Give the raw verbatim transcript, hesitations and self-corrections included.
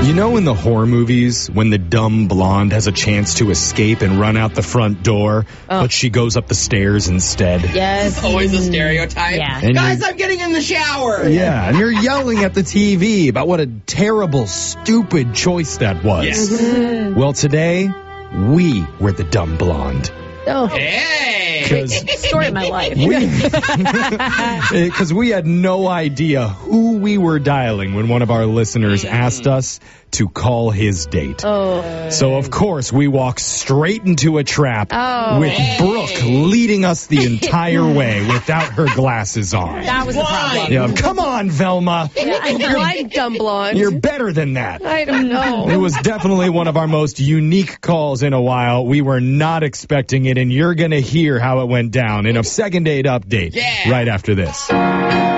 You know in the horror movies when the dumb blonde has a chance to escape and run out the front door, Oh. but she goes up the stairs instead? Yes. Always a stereotype. Yeah. And Guys, you're- I'm getting in the shower. Yeah, and you're yelling at the T V about what a terrible, stupid choice that was. Yes. Mm-hmm. Well, today, we were the dumb blonde. Oh. Hey. Because Story of my life. Because we had no idea who we were dialing when one of our listeners asked us to call his date. Oh. So, of course, we walked straight into a trap Oh. with Brooke leading us the entire way without her glasses on. That was the problem. Yeah, come on, Velma. Yeah, I know. I'm dumb blonde. You're better than that. I don't know. It was definitely one of our most unique calls in a while. We were not expecting it, and you're going to hear how it went down in a second date update Yeah. right after this.